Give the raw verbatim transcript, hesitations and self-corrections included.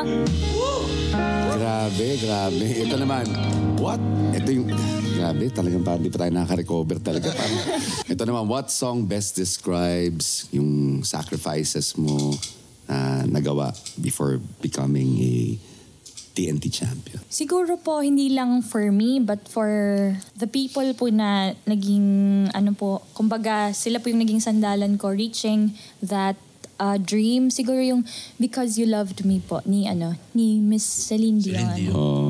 Grabe, grabe. Ito naman, what? Ito yung, grabe, talagang parang di pa tayo nakaka-recover talaga. Parang, ito naman, what song best describes yung sacrifices mo na nagawa before becoming a T N T champion? Siguro po, hindi lang for me, but for the people po na naging, ano po, kumbaga, sila po yung naging sandalan ko, reaching that uh, dream. Siguro yung Because You Loved Me po, ni, ano, ni Miss Celine Dion. Celine Dion. Oh.